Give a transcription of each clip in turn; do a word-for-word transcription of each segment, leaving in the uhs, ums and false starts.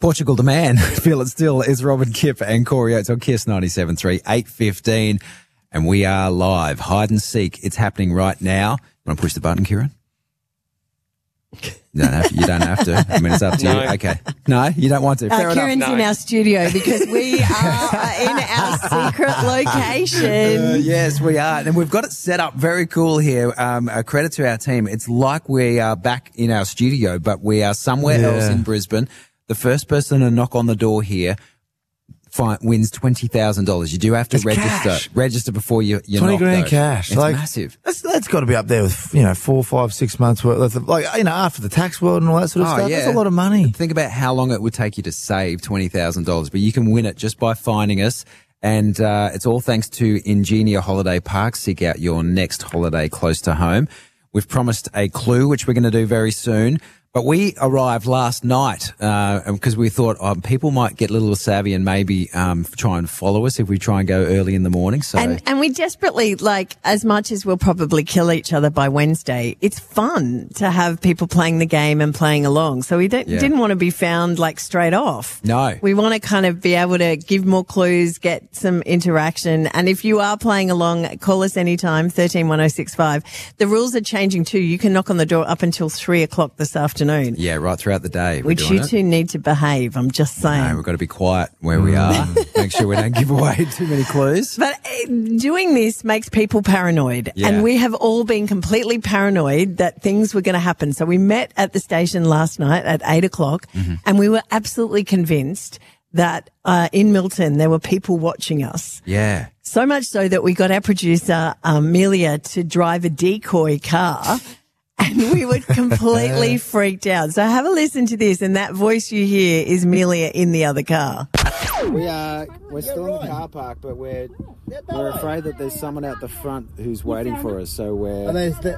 Portugal Demand, Feel It Still, is Robin Kipp and Corey Oates on Kiss ninety-seven point three, eight fifteen. And we are live. Hide and Seek. It's happening right now. You want to push the button, Kieran? You don't have to. You don't have to. I mean, it's up to No. you. Okay. No, you don't want to. Fair Uh, Kieran's enough. in our studio because we are in our secret location. Uh, yes, we are. And we've got it set up very cool here. Um, a credit to our team. It's like we are back in our studio, but we are somewhere Yeah. else in Brisbane. The first person to knock on the door here fi- wins twenty thousand dollars. You do have to It's register. cash. Register before you, you twenty knock, grand though. cash. It's like, massive. That's, that's got to be up there with, you know, four, five, six months worth of, like, you know, after the tax world and all that sort of Oh, stuff. yeah. That's a lot of money. Think about how long it would take you to save twenty thousand dollars, but you can win it just by finding us. And uh, it's all thanks to Ingenia Holiday Park. Seek out your next holiday close to home. We've promised a clue, which we're going to do very soon. But we arrived last night uh, because we thought oh, people might get a little savvy and maybe um, try and follow us if we try and go early in the morning. So And, and we desperately, like, as much as we'll probably kill each other by Wednesday, it's fun to have people playing the game and playing along. So we don't, Yeah. didn't want to be found, like, straight off. No. We want to kind of be able to give more clues, get some interaction. And if you are playing along, call us anytime, one three one oh six five. The rules are changing too. You can knock on the door up until three o'clock this afternoon. yeah, right throughout the day. we're Which doing you it. two need to behave. I'm just saying. No, we've got to be quiet where we are. Make sure we don't give away too many clues. But uh, doing this makes people paranoid. Yeah. And we have all been completely paranoid that things were going to happen. So we met at the station last night at eight o'clock Mm-hmm. and we were absolutely convinced that uh, in Milton there were people watching us. Yeah. So much so that we got our producer, um, Amelia, to drive a decoy car. And we were completely freaked out. So have a listen to this. And that voice you hear is Amelia in the other car. We are we're still in the car park, but we're we're afraid that there's someone out the front who's waiting for us. So we're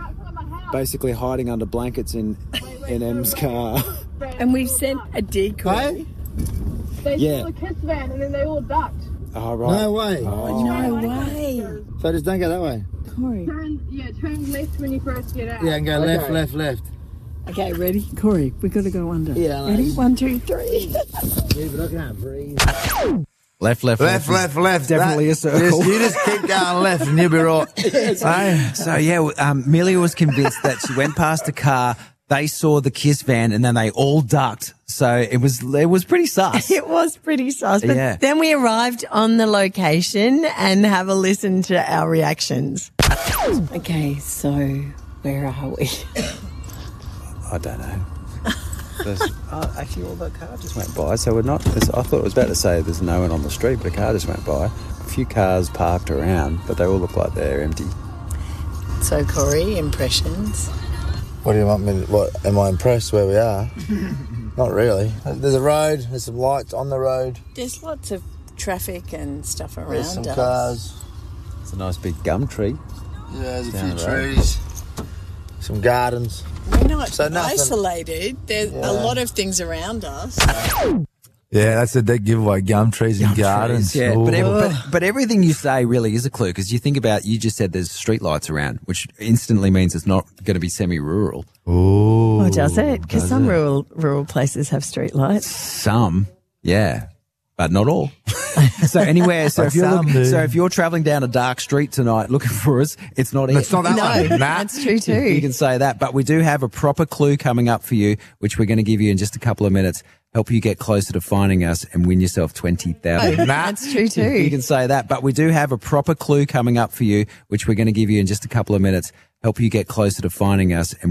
basically hiding under blankets in in Em's car. And we've sent a decoy. They Yeah. saw a kiss van and then they all ducked. Oh right. No way. Oh. No way. So just don't go that way. Corey. Turn, yeah, turn left when you first get out. Yeah, and go Okay. left, left, left. Okay, ready? Corey, we've got to go under. Yeah, I know. Ready? One, two, three. Yeah, but I can't breathe. Left, left, Left, left, left. Definitely That- a circle. Just, you just keep going left and you'll be right. Hey? So yeah, um, Amelia was convinced that she went past a car. They saw the Kiss van and then they all ducked. So it was it was pretty sus. It was pretty sus. But Yeah. then we arrived on the location and have a listen to our reactions. Okay, so where are we? I don't know. There's, oh, actually, all the car just went by, so we're not. I thought it was about to say there's no one on the street, but a car just went by. A few cars parked around, but they all look like they're empty. So, Corey, impressions? What do you want me to, what, am I impressed where we are? Not really. There's a road, there's some lights on the road, There's lots of traffic and stuff around there's some us. cars. It's a nice big gum tree. Yeah, there's a Down few the road. trees, some gardens. We're not So nothing- isolated. There's Yeah. a lot of things around us. Yeah, that's a dead giveaway. Gum trees and gardens. Yeah, Ooh. but, ev- but but everything you say really is a clue because you think about. You just said there's street lights around, which instantly means it's not going to be semi-rural. Ooh. Oh, does it? Because Does some it? rural rural places have street lights. Some, yeah, but not all. So anywhere, so But if you're some looking, do. so if you're traveling down a dark street tonight looking for us, it's not it. It's not that No, one. Nah. that's true too. You can say that, but we do have a proper clue coming up for you, which we're going to give you in just a couple of minutes. Help you get closer to finding us and win yourself twenty thousand. Nah. That's true too. You can say that, but we do have a proper clue coming up for you, which we're going to give you in just a couple of minutes. Help you get closer to finding us and